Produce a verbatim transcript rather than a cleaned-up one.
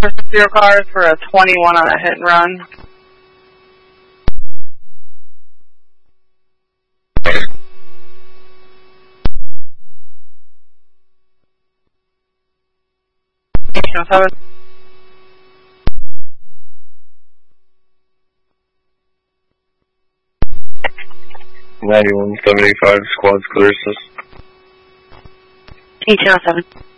Zero cars for a twenty-one on a hit and run. ninety-one seventy-five, squad's clear assist. eighteen oh seven.